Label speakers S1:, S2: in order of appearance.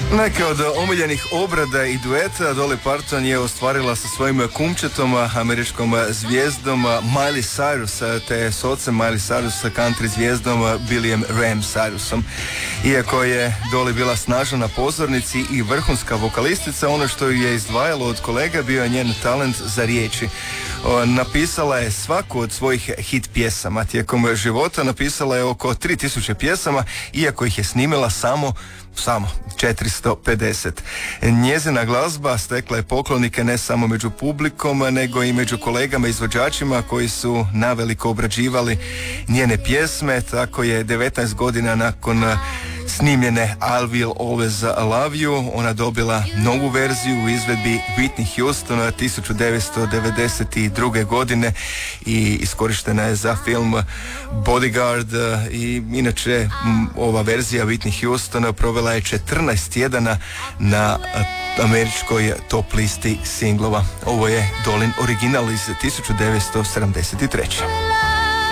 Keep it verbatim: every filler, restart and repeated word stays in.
S1: Neke od omiljenih obrada i dueta Dolly Parton je ostvarila sa svojim kumčetom, američkom zvijezdom Miley Cyrus, te s ocem Miley Cyrus sa country zvijezdom Billyem Ram Cyrusom. Iako je Dolly bila snažna na pozornici i vrhunska vokalistica, ono što ju je izdvajalo od kolega bio je njen talent za riječi. Napisala je svaku od svojih hit pjesama. Tijekom života napisala je oko tri tisuće pjesama, iako ih je snimila samo samo četiristo pedeset. Njezina glazba stekla je poklonike ne samo među publikom, nego i među kolegama izvođačima koji su naveliko obrađivali njene pjesme. Tako je devetnaest godina nakon snimljene I'll Will Always Love You ona dobila novu verziju u izvedbi Whitney Houstona tisuću devetsto devedeset druge. godine i iskorištena je za film Bodyguard. I inače ova verzija Whitney Houstona provela je četrnaest tjedana na američkoj top listi singlova. Ovo je Dolin original iz tisuću devetsto sedamdeset treće.